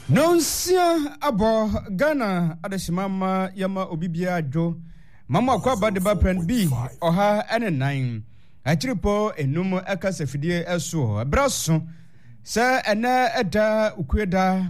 Nonsia abo Ghana adashimama yama obibia adwo mama kwa badeba pen B oha ene 9 achiripo enum akasafidie eso abraso se ene eda ukweda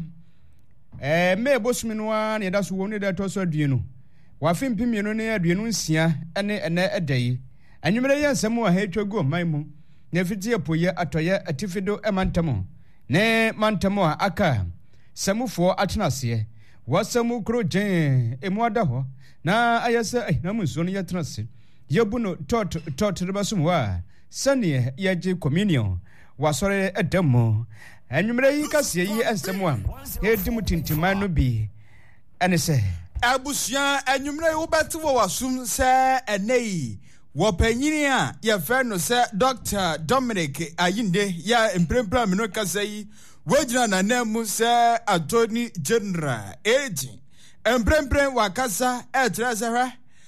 me bosuminoa ne da so wonu da to so aduenu wa fimpimienu ne aduenu nsia ene edai anwumere yensem wa ha twagu omanmu ne fitie poye atoye atifido emantamo ne mantamo aka Samufo atenase wasamu krojen emuada ho na ayese na munso ne yetenase yebuno tot rebasumwa sane yeje communion wasore edamo anwumere yi kase yi ensemwa edimu tintima no bi enese abusuan anwumere wo betewo wasum se enei wopanyini a ye fe no se Dr. Dominic Ayinde ya emprempra mino kase yi wajina na nemu se Attorney General Eji emprempren wakasa etrezera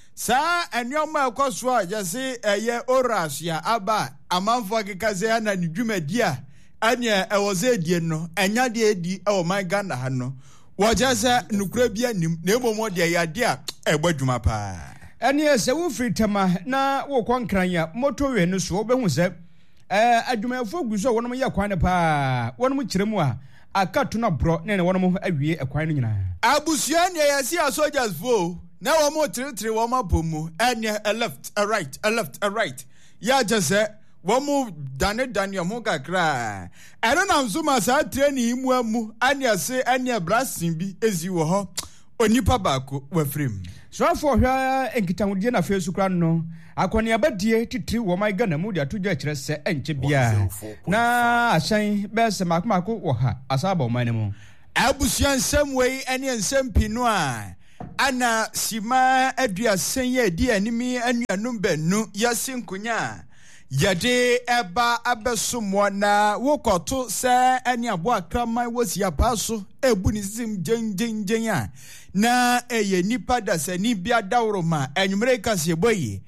sa enyoma ekwaso yesi eye orasia aba amanfo akekaze ya na nidwumadia anya ewoze die no enya de edi ewo man Ghana ha no wajasa nukura bia nim na emomo de yade a egbadwuma pa ene se wo fritama na wo kwankran ya motowe no so obehu se adwumayefo guso wonum ye kwan ne pa wonum kiremu a akato na bro ne wonum awie ekwan no nyina abusua ne yesi a soldiers fo na wo mo tire wo ma bomu ene a left a right a left a right ya jese wo mo dane mo kakra eno na nzuma sa training mu amu ane se ane brasin bi ezi wo ho onipa baako wafrim so for hwa enkitahudie na fesu kra no akoni abadie titiri wo mai Ghana mu dia tojo akire se enche bia na asan be se makomako wo ha asaba o man mu abusuan samwei ene ensem pinu a ana sima aduasen ye di animi anuanum banu yasinkunya yade eba abesumo na wokoto se ene abo akraman wosi apaso ebu ni sim jenjenjen a na eye nipa da se ni bia dawroma enwumere kase boyi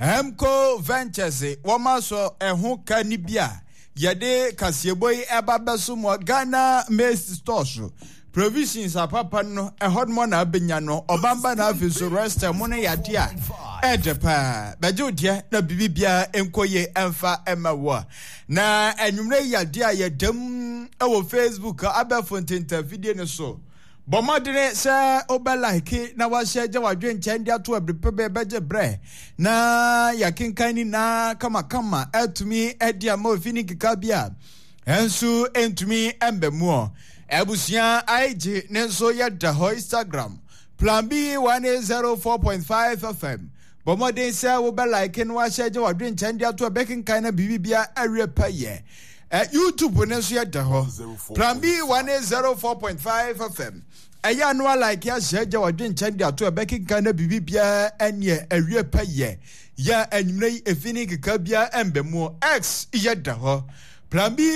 Hemco Ventures womaso ehu kanibia yade kaseboyi eba besumo Ghana Maize Stores provisions apapa no ehodmo na abenya no obamba na afiso rest mo ne yade a edepa bejodie na bibibia enkoye emfa emawo na enwumre yade a yedam ewo Facebook abefontinta video ne so Bomadine se obelike na wahye je wadwe nchendi ato abrepebe beje bre na yakinkani na kama etumi edia ma ofini kikabia ensu entumi embemu ebusia IG nenso yeda ho Instagram plan B 104.5 FM bomadine se obelike na wahye je wadwe nchendi ato bekinkan na bibibia arepaye YouTube nenso yeda ho plan B 104.5 FM Aya no like ya sheja wadwe nchandi ato ebekinka na bibibia ene awie paye ya anwumre efini kikabia embemu X yeda ho plan B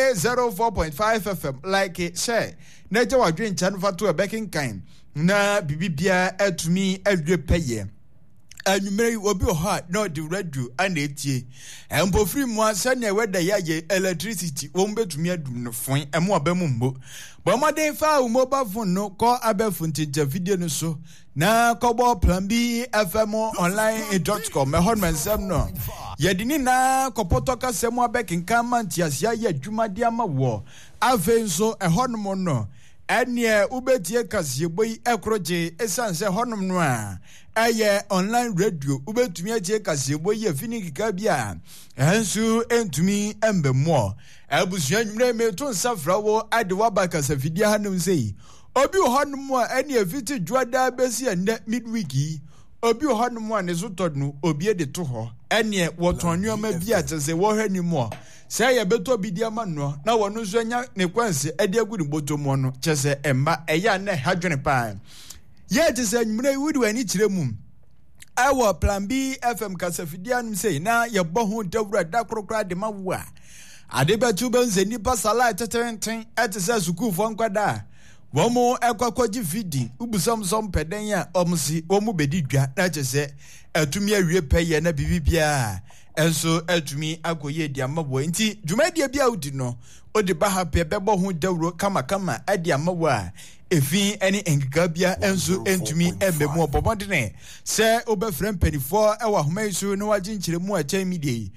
104.5 FM like share na ja wadwe nchandi fato ebekinka na bibibia atumi awie paye anwumre obi oha no the radio ana etie empofiri mu asane weda ya ye electricity wo mbetumi adum no fon emo abamu mbo bomaden fa mobile phone no call abefuntinja video no so na kobo plan B fm online.com ehon mensem no yedini na kopoto kasem abekinka mantiasia ye adwumade amawo afenso ehon mo no ene ubetie kasiyeboyi ekroje esanse honum no a eye online radio ubetumi atie kasiyeboyi afini kikabia ensu entumi embemo abusuan nwure meto nsafrawo adewa bakasafidia hanum sei obi honum a ene afiti dwada besi ende midweek obi honum a ne zotodnu obi de to ho ene wotonwoma bi atese wo hwanimo say ya beto bidia mano na wonu so nya ne kwanse ade agu ni botomo no chese emba eya na hadwene pa ye tese nwumre wudi wani kiremu awo plan B FM kasafidia nim sei na ye bohu dawura da krokra de mawa ade betu benze nipa sala tetenten etese sukufo nkwada womo ekwakwaji fidi ubusamsom peden ya omsi womu bedidwa na chese atumi awie peye na bibibia enso atumi akoye di amawo nti dwumadie bia odi no odi ba ha pe bebo ho dawro kama adi amawo a efi ene engika bia enso entumi embemu obobodene se obefrem penifo e wa homa isu no wagye nkyeremu a kyai media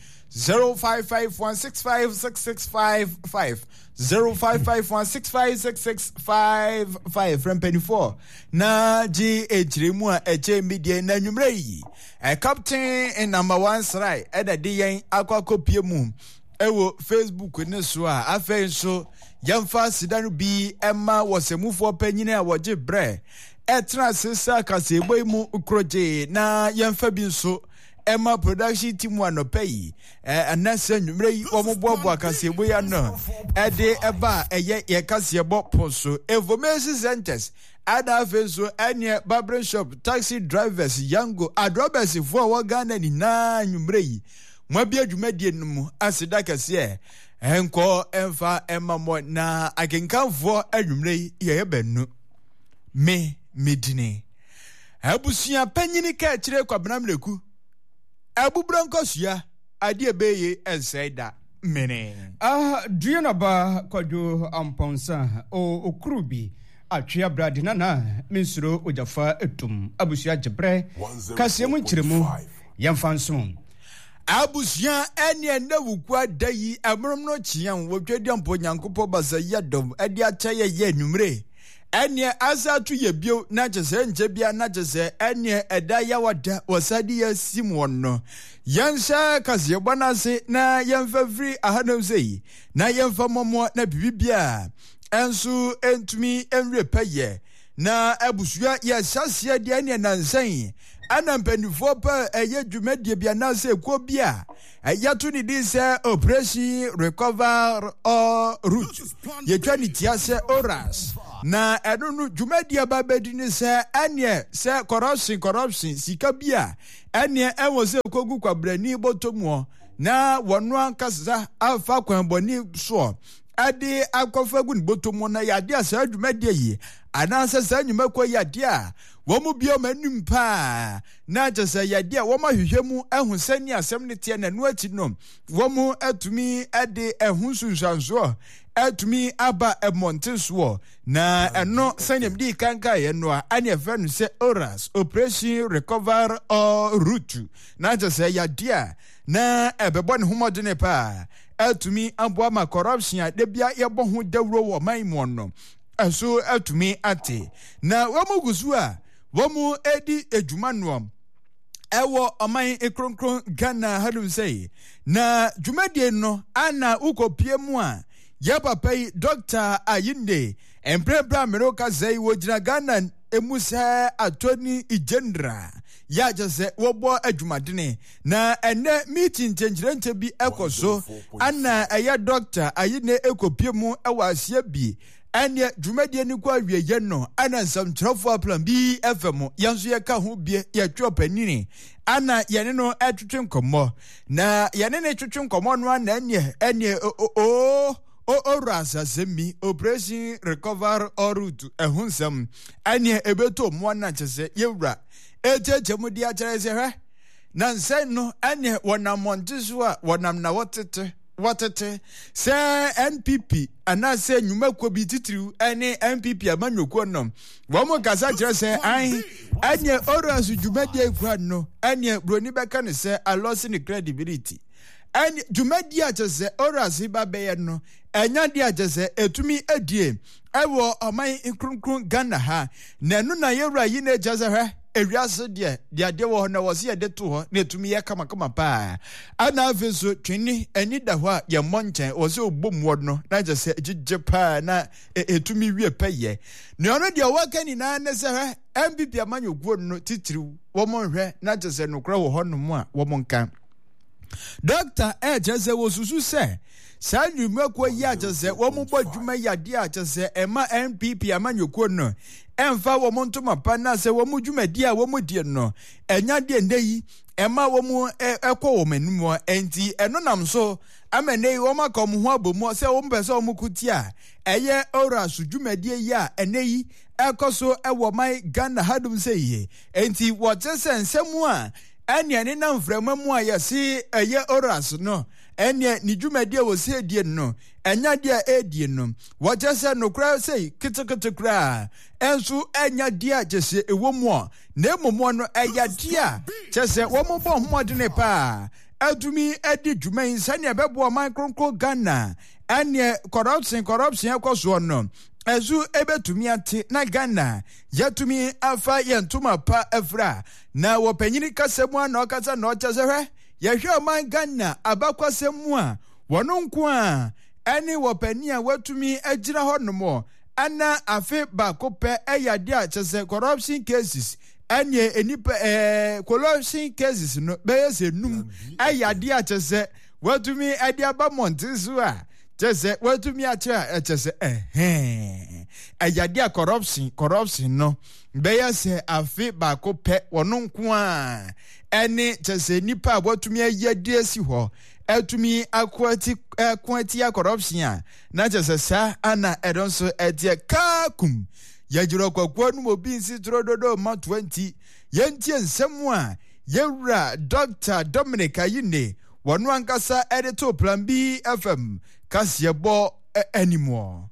0551656655 0551656655 from penifo na ji ejiremu a eche media na nwumre yi captain number 1 srai eda de yen akwa mu ewo Facebook ne so a afei so yamfa sidanu bi emma wosemufo panyine a woje bre etra sesa kasebo mu ukroje na yamfa bi nso Emma production team wano pay anasa nwumre yi omoboabo akasebo ya no ede eba eye ye kasebo poso information centers ada feso anye barber shop taxi drivers yango adrobers for wa Ghana ni na nwumre yi mwabi adwumadie nmu asida kase enko emfa emma mo na akenkanfo anwumre yi ye benu me medine abusuya panyini ka kire kwabenamleku Abubrankosia adi beye ensaida mene duena ba kwado amponsa okrubi atwea bradina na minsuro ojafa etum abusia jebre kasemu nkyeremu yamfanso abusia ene nawukwa dayi amrom no chian wotwedi ampo nyankopo basa yadom adi achaye ye nwumre ene azatu ye bio na jese nje bia na jese ene eda ya wada wasadi ya simwon no yansa kaze bonase na yamfafri ahanozei na yamfamomo na bibibia ensu entumi enwe paye na abusua ya sasia de ene nansan anampanifo pa eye dwumadie bia na se ko bia yato ni di se operation recover or root yetwa ni tia se oras na edunu dwumadie ba bedini se ane se corruption sika bia ane enwo se kogu kwabrani botomu na wonu ankasa afa kwanboni so ade akofagu ni botomu na yade asa adwumadie yi anansa sa nyuma kwa yade a womu bio manum pa na jese yade a woma hwehwemu ehusani asem ne tie na no achi no womu atumi ade ehunsunsanso atumi aba emonteso na eno sanem di kanka ye no a ane fanu se oras operation recover or root na jese yade a na ebebo ne homodene pa atumi abo ma corruption a de bia yebo ho dawro wo manmo no aso atumi ate na womu gusu a womu edi ejuma no ewo oman ekronkron Ghana hadum say na dwumadie no ana ukopie mu a ya papa yi Dr. Ayinde emprempra meroka zai wojina Ghana emusa atoni igendra ya jase wobo adwumadene na ene meeting chenjirente bi ekoso ana eya Dr. Ayinde ekopie mu ewasia bi ene dwumadie ni kwa wieye no ana samtrafo plan bi FM yanso ye ka ho bie ye twopanini ana yene no atwetwe nkomo na yene ne twetwe nkomo no ana ene rasa semi operation recover or root ehunsam ene ebeto mo na chese yewura echechemu dia cherese hwe na nsen no ene wonamontiso a wonam na watete se NPP ana se nyumakwo bi titiriu ene NPP amanyoko no womo kasa cherese an ene orasu dwumadie kwa no ene broni beka ne se a loss in credibility ene dwumadie achese orasi babeye no enya dia achese etumi adie ewo oman ikrunkrun Ghana ha nanu na yewura yi na achese hwe ewiase de de wo na wo se de to ho na etumi ye kama pa ana afeso twini ani da ho a ye monchen wo se obomwo no na jese gigye pa na etumi wie peye ne ono de wo kani na ne se hwe MPP amanyogwo no titiriu wo monhwe na jese no kra wo ho no mu a wo monkan Dr. Jese wo susu se sanyu mekwo ya jese wo mu bodwuma yade a jese ema NPP amanyogwo no emfa wo montoma pa na se wo mu dwumadi a wo mu die no enya de ndeyi ema wo mu ekwo wo manum enti eno nam so amene wo makom ho abomu se wo mpese wo mu kutia eye ora su dwumadi ya eneyi ekoso ewo mai Ghana hadum se ye enti wo jese nsemu a ɛnea ne nam mframa mu a yɛse ɛyɛ oras no ɛnea ne dwumadi a wɔsɛ adie no ɛnya deɛ ɛdie no wɔkyɛ sɛ nokora sei ketekete koraa ɛnso ɛnya deɛ a kyɛ sɛ ɛwɔ mu a na mmom no ɛyɛ deɛ a kyɛ sɛ wɔmobɔ homɔdene paa atumi adi dwuma yi sɛnea ɛbɛboa ɔman kronkron Ghana ɛnea corruption ɛkɔ soɔ no ɛso ɛbɛtumi ate na Ghana yɛtumi afa yɛn ntoma pa afra na wɔpanyini kasa mu a na ɔkasa na ɔkyɛ sɛ hwɛ yɛhwɛ ɔman Ghana abakwasɛm mu a wɔno nko a ɛne wɔpani a watumi agyina hɔ nom ana afe baako pɛ ɛyɛ adeɛ a kyɛ sɛ corruption cases ɛne enipa corruption cases no bɛyɛ sɛ num ɛyɛ adeɛ a kyɛ sɛ watumi ɛde aba mmɔnten so a kyɛ sɛ watumi akyerɛ a kyɛ sɛ ɛyɛ adeɛ a corruption no bɛyɛ sɛ afe baako pɛ wɔno nko a ɛne kyɛ sɛ nipa a watumi ayɛ adi asi hɔ atumi akoati corruption a na kyɛ sɛ saa ana ɛdɔ nso ɛteɛ kaakum yɛgyerɛ kwakoa no obi nsi toro dodo ma 20 yɛntie nsɛm a yɛwura Dr. Dominic Ayine wɔno ankasa ɛde to Plan B FM kaseɛ bɔ anymore.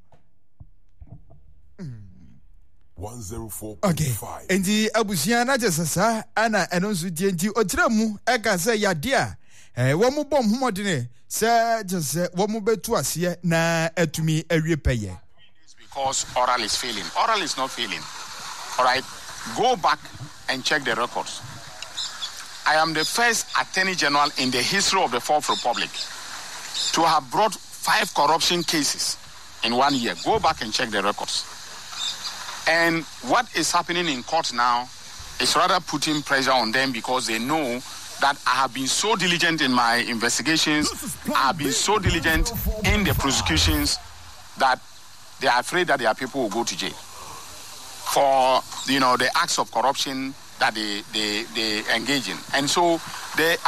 104.5. Okay. Enti abusua na kyɛ sɛ saa ana ɛno nso tie nti ɔkyerɛ mu ɛka sɛ yade a wɔn mo bɔ homɔdene sɛ kyɛ sɛ wɔn mo bɛtu aseɛ na atumi awie pɛyɛ. Because oral is failing. Oral is not failing. All right, go back and check the records. I am the first Attorney General in the history of the Fourth Republic to have brought 5 corruption cases in 1 year. Go back and check the records. And what is happening in court now is rather putting pressure on them because they know that I have been so diligent in my investigations, I have been so diligent in the prosecutions that they are afraid that their people will go to jail for, the acts of corruption that they engage in. And so they